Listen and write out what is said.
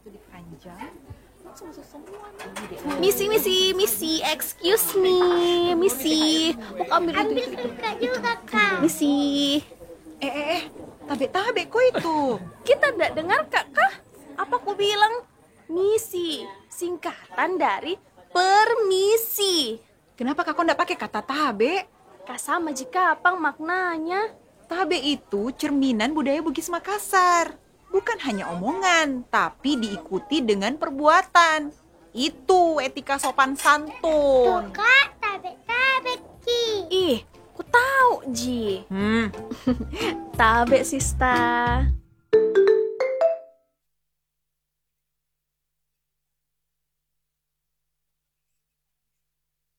itu dipanjang. Langsung masuk semua. Misi, excuse me, Misi. Kok ambil itu? Kak juga kak. Misi, Tabe kok itu. kita nggak dengar kak kah? Apa aku bilang? Misi, singkatan dari permisi. Kenapa kakak ndak pakai kata tabe? Kak sama jika apa maknanya? Tabe itu cerminan budaya Bugis Makassar. Bukan hanya omongan, tapi diikuti dengan perbuatan. Itu etika sopan Tuh santun. kak, tabe ki. Ih, aku tahu Ji. Hmm, Tabe sista.